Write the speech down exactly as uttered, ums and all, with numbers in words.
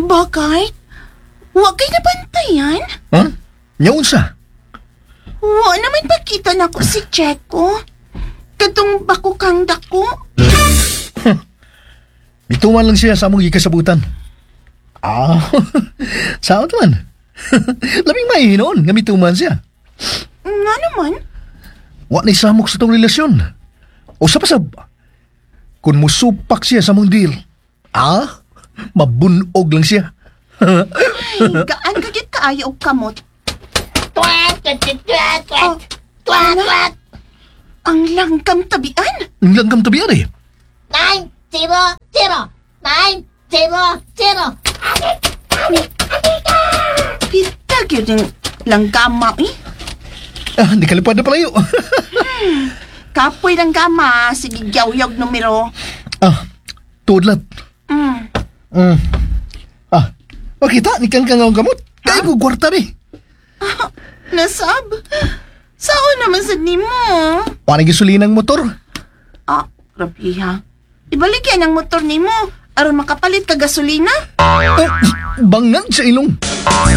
Bakit? Wa kay nabantayan? Ha? Nyaon sa? Wa naman ba kita na ko si Checo? Katong bako kang dako? Bituman lang siya sa among gikasabutan. Ah, sao man? Labing may hinon, nga mituman siya. Nga naman? Wa ni samok sa tong relasyon. O sa pasab, kung musupak siya sa mong deal, ah, mabunog lang siya. Ay, gaan ka git kaayo og kamot. Twat! Twat! Twat! Twat! Oh, Twat! ano? Twat! Ang langgam tabian? Ang langgam tabiyan eh. Nine! Zero! Zero! Nine! Zero! Zero! Pita gyud yung langgama eh. Ah, di kalipad na palayo. Kapoy langgama, sige yaw-yaw numero. Ah, tudlat. Mm. Mm. Ah, makita, ni kang kang gamot. Kaya ko kwarta ni. Nasab? Saan naman sa nimo? Paano gisulinang motor? Ah, grabe ha. Ibalik yan ang motor nimo aron makapalit ka gasolina. Oh, bangag sa ilong.